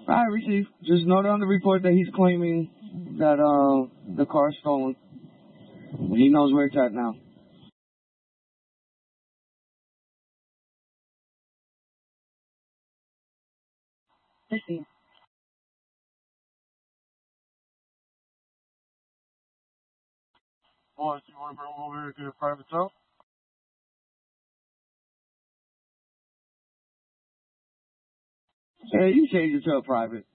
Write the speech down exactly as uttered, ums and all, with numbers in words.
All right, received. Just note on the report that he's claiming that uh the car's stolen. He knows where it's at now. Received. Boss, you want to bring him over here to the private tow? Hey, you change it to a private.